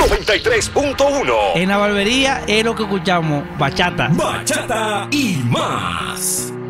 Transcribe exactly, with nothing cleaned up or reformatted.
noventa y tres punto uno. En la barbería es lo que escuchamos, bachata. Bachata y más.